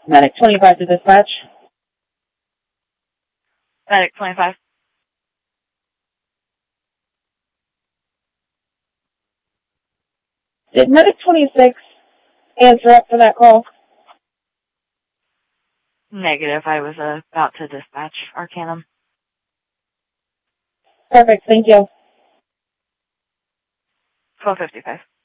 Medic 25 to dispatch. Medic 25. Did Medic 26 answer up for that call? Negative. I was about to dispatch Arcanum. Perfect, thank you. 1255.